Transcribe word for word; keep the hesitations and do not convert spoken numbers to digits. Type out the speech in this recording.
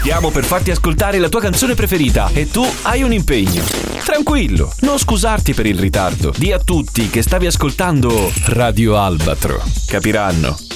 Stiamo per farti ascoltare la tua canzone preferita e tu hai un impegno. Tranquillo, non scusarti per il ritardo. Di a tutti che stavi ascoltando Radio Albatro. Capiranno